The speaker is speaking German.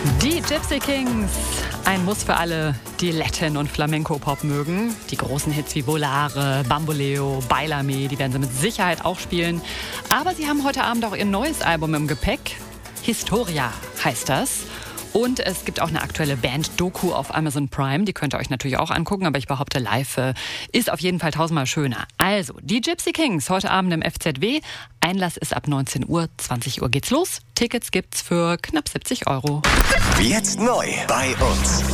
Die Gypsy Kings, ein Muss für alle, die Latin- und Flamenco-Pop mögen. Die großen Hits wie Volare, Bamboleo, Bailame, die werden sie mit Sicherheit auch spielen. Aber sie haben heute Abend auch ihr neues Album im Gepäck. Historia heißt das. Und es gibt auch eine aktuelle Band-Doku auf Amazon Prime. Die könnt ihr euch natürlich auch angucken, aber ich behaupte, live ist auf jeden Fall tausendmal schöner. Also, die Gypsy Kings heute Abend im FZW. Einlass ist ab 19 Uhr, 20 Uhr geht's los. Tickets gibt's für knapp 70 €. Jetzt neu bei uns.